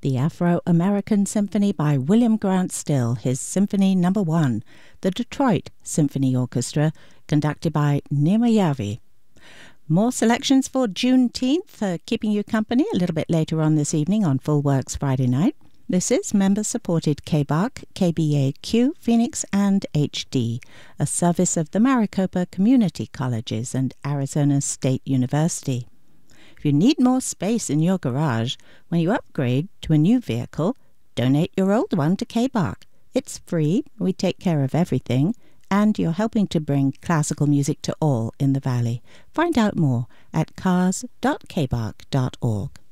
The Afro-American Symphony by William Grant Still, his Symphony No. 1, the Detroit Symphony Orchestra, conducted by Nima Yavi. More selections for Juneteenth, keeping you company a little bit later on this evening on Full Works Friday night. This is member-supported KBAQ, KBAQ, Phoenix, and HD, a service of the Maricopa Community Colleges and Arizona State University. If you need more space in your garage, when you upgrade to a new vehicle, donate your old one to KBAQ. It's free, we take care of everything, and you're helping to bring classical music to all in the Valley. Find out more at cars.kbark.org.